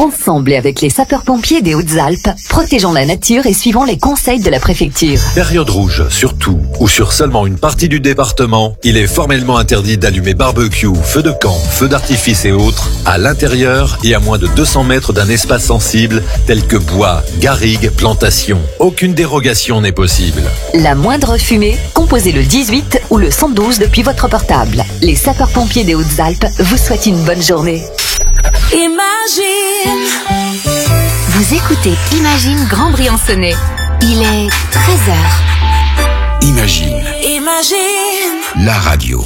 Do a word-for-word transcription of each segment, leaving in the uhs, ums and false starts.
Ensemble et avec les sapeurs-pompiers des Hautes-Alpes, protégeons la nature et suivons les conseils de la préfecture. Période rouge, sur tout ou sur seulement une partie du département, il est formellement interdit d'allumer barbecue, feux de camp, feux d'artifice et autres à l'intérieur et à moins de deux cents mètres d'un espace sensible tel que bois, garrigues, plantations. Aucune dérogation n'est possible. La moindre fumée, composez le dix-huit ou le cent douze depuis votre portable. Les sapeurs-pompiers des Hautes-Alpes vous souhaitent une bonne journée. Imagine. Vous écoutez Imagine Grand Briançonnais. Il est treize heures. Imagine. Imagine. La radio.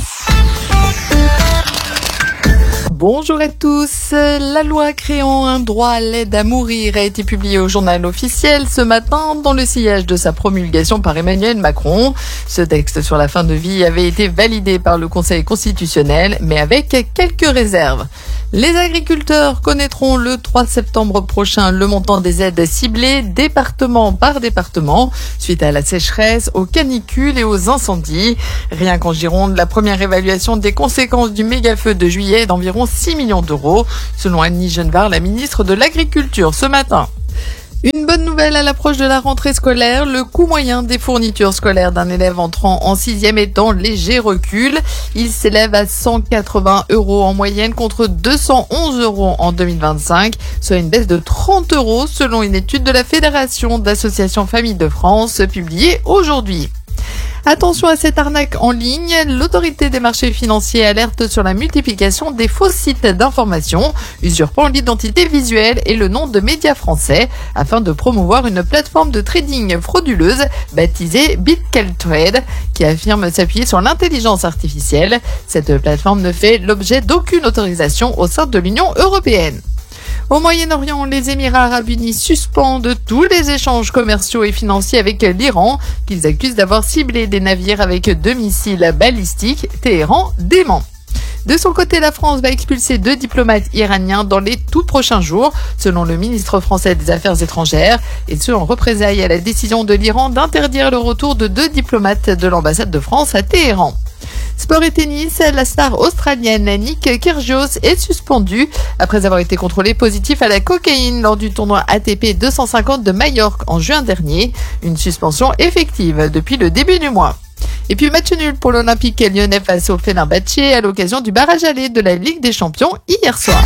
Bonjour à tous. La loi créant un droit à l'aide à mourir a été publiée au journal officiel ce matin dans le sillage de sa promulgation par Emmanuel Macron. Ce texte sur la fin de vie avait été validé par le Conseil constitutionnel, mais avec quelques réserves. Les agriculteurs connaîtront le trois septembre prochain le montant des aides ciblées département par département suite à la sécheresse, aux canicules et aux incendies. Rien qu'en Gironde, la première évaluation des conséquences du méga-feu de juillet est d'environ six millions d'euros, selon Annie Genevard, la ministre de l'Agriculture, ce matin. Une bonne nouvelle à l'approche de la rentrée scolaire, le coût moyen des fournitures scolaires d'un élève entrant en sixième est en léger recul. Il s'élève à cent quatre-vingts euros en moyenne contre deux cent onze euros en deux mille vingt-cinq, soit une baisse de trente euros selon une étude de la Fédération d'associations Familles de France publiée aujourd'hui. Attention à cette arnaque en ligne. L'autorité des marchés financiers alerte sur la multiplication des faux sites d'information, usurpant l'identité visuelle et le nom de médias français afin de promouvoir une plateforme de trading frauduleuse baptisée BitCalTrade qui affirme s'appuyer sur l'intelligence artificielle. Cette plateforme ne fait l'objet d'aucune autorisation au sein de l'Union européenne. Au Moyen-Orient, les Émirats arabes unis suspendent tous les échanges commerciaux et financiers avec l'Iran, qu'ils accusent d'avoir ciblé des navires avec deux missiles balistiques. Téhéran dément. De son côté, la France va expulser deux diplomates iraniens dans les tout prochains jours, selon le ministre français des Affaires étrangères, et ce en représailles à la décision de l'Iran d'interdire le retour de deux diplomates de l'ambassade de France à Téhéran. Sport et tennis, la star australienne Nick Kyrgios est suspendue après avoir été contrôlée positif à la cocaïne lors du tournoi A T P deux cent cinquante de Majorque en juin dernier. Une suspension effective depuis le début du mois. Et puis match nul pour l'Olympique lyonnais face au Fenerbahçe à l'occasion du barrage aller de la Ligue des Champions hier soir.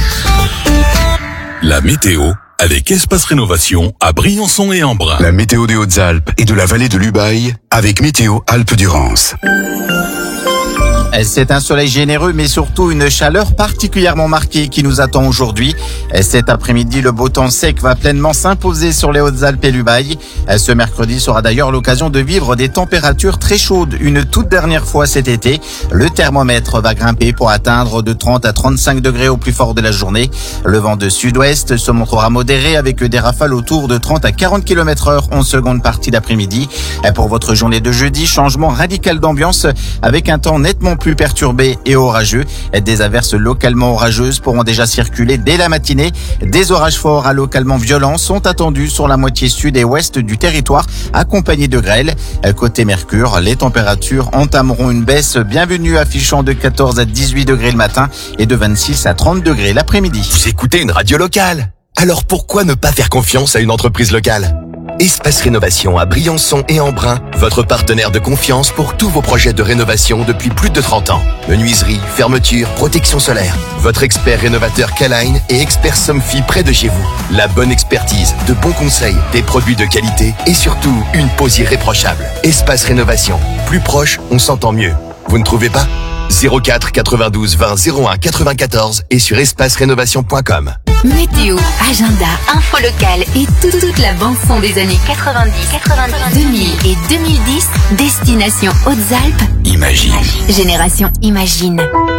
La météo avec Espace Rénovation à Briançon et Embrun. La météo des Hautes-Alpes et de la vallée de l'Ubaye avec Météo Alpes-Durance. C'est un soleil généreux, mais surtout une chaleur particulièrement marquée qui nous attend aujourd'hui. Cet après-midi, le beau temps sec va pleinement s'imposer sur les Hautes-Alpes et l'Ubaye. Ce mercredi sera d'ailleurs l'occasion de vivre des températures très chaudes, une toute dernière fois cet été. Le thermomètre va grimper pour atteindre de trente à trente-cinq degrés au plus fort de la journée. Le vent de sud-ouest se montrera modéré avec des rafales autour de trente à quarante kilomètres heure en seconde partie d'après-midi. Pour votre journée de jeudi, changement radical d'ambiance avec un temps nettement plus perturbé et orageux. Des averses localement orageuses pourront déjà circuler dès la matinée. Des orages forts à localement violents sont attendus sur la moitié sud et ouest du territoire, accompagnés de grêles. Côté Mercure, les températures entameront une baisse bienvenue, affichant de quatorze à dix-huit degrés le matin et de vingt-six à trente degrés l'après-midi. Vous écoutez une radio locale. Alors pourquoi ne pas faire confiance à une entreprise locale ? Espace Rénovation à Briançon et Embrun, votre partenaire de confiance pour tous vos projets de rénovation depuis plus de trente ans. Menuiserie, fermeture, protection solaire. Votre expert rénovateur K-Line et expert Somfy près de chez vous. La bonne expertise, de bons conseils, des produits de qualité et surtout une pose irréprochable. Espace Rénovation. Plus proche, on s'entend mieux. Vous ne trouvez pas ? zéro quatre quatre-vingt-douze vingt zéro un quatre-vingt-quatorze et sur espace rénovation point com. Météo, agenda, info locale et tout, toute la bande-son des années quatre-vingt-dix, quatre-vingt-dix, deux mille et deux mille dix. Destination Hautes-Alpes. Imagine. Génération Imagine.